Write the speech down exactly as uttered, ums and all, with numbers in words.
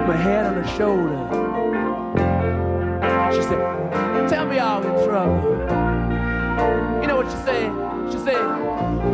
put my head on her shoulder. She said, tell me, are we in trouble?